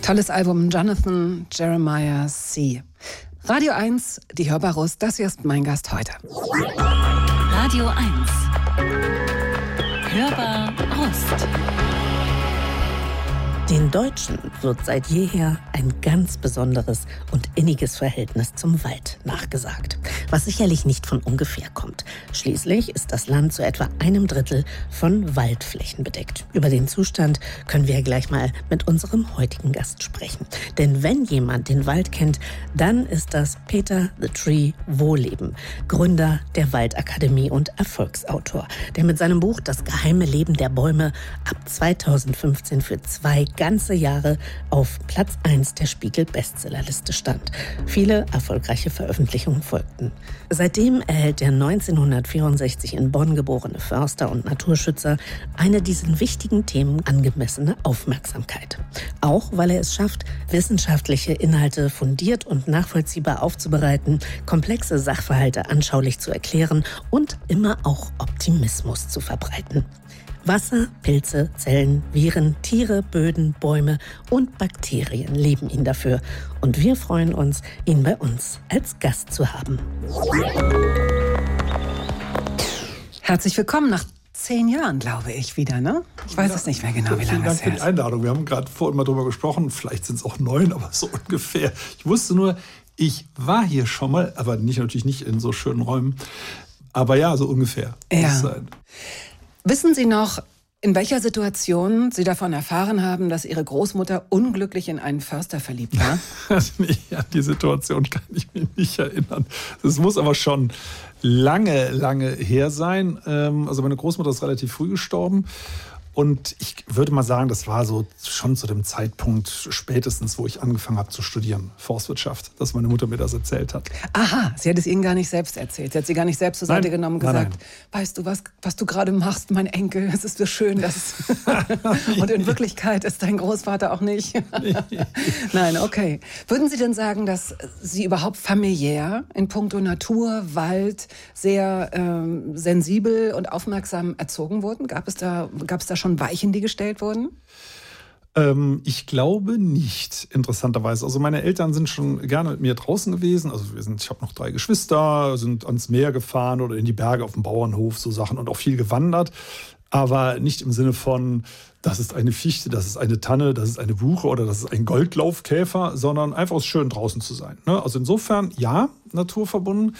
Tolles Album, Jonathan Jeremiah C. Radio 1, die Hörbar-Rust, das hier ist mein Gast heute. Radio 1, Hörbar-Rust. Den Deutschen wird seit jeher ein ganz besonderes und inniges Verhältnis zum Wald nachgesagt, was sicherlich nicht von ungefähr kommt. Schließlich ist das Land zu etwa 1/3 von Waldflächen bedeckt. Über den Zustand können wir gleich mal mit unserem heutigen Gast sprechen. Denn wenn jemand den Wald kennt, dann ist das Peter the Tree Wohlleben, Gründer der Waldakademie und Erfolgsautor, der mit seinem Buch Das geheime Leben der Bäume ab 2015 für 2 ganze Jahre auf Platz 1 der Spiegel-Bestsellerliste stand. Viele erfolgreiche Veröffentlichungen folgten. Seitdem erhält der 1964 in Bonn geborene Förster und Naturschützer eine diesen wichtigen Themen angemessene Aufmerksamkeit. Auch weil er es schafft, wissenschaftliche Inhalte fundiert und nachvollziehbar aufzubereiten, komplexe Sachverhalte anschaulich zu erklären und immer auch Optimismus zu verbreiten. Wasser, Pilze, Zellen, Viren, Tiere, Böden, Bäume und Bakterien lieben ihn dafür. Und wir freuen uns, ihn bei uns als Gast zu haben. Herzlich willkommen nach 10 Jahren, glaube ich, wieder, ne? Ich weiß es nicht mehr genau, wie lange es her ist. Vielen Dank für die Einladung. Wir haben gerade vorhin mal drüber gesprochen. Vielleicht sind es auch 9, aber so ungefähr. Ich wusste nur, ich war hier schon mal, aber natürlich nicht in so schönen Räumen. Aber ja, so ungefähr. Ja. Wissen Sie noch, in welcher Situation Sie davon erfahren haben, dass Ihre Großmutter unglücklich in einen Förster verliebt war? Nee, an die Situation kann ich mich nicht erinnern. Das muss aber schon lange her sein. Also meine Großmutter ist relativ früh gestorben. Und ich würde mal sagen, das war so schon zu dem Zeitpunkt spätestens, wo ich angefangen habe zu studieren, Forstwirtschaft, dass meine Mutter mir das erzählt hat. Aha, sie hat es Ihnen gar nicht selbst erzählt. Sie hat Sie gar nicht selbst zur Seite genommen und gesagt, weißt du, was du gerade machst, mein Enkel, es ist so schön, dass und in Wirklichkeit ist dein Großvater auch nicht. Nein, okay. Würden Sie denn sagen, dass Sie überhaupt familiär in puncto Natur, Wald sehr sensibel und aufmerksam erzogen wurden? Gab es da schon Weichen, die gestellt wurden? Ich glaube nicht, interessanterweise. Also meine Eltern sind schon gerne mit mir draußen gewesen. Also ich habe noch 3 Geschwister, sind ans Meer gefahren oder in die Berge auf dem Bauernhof, so Sachen, und auch viel gewandert. Aber nicht im Sinne von, das ist eine Fichte, das ist eine Tanne, das ist eine Buche oder das ist ein Goldlaufkäfer, sondern einfach es schön draußen zu sein. Also insofern, ja, naturverbunden.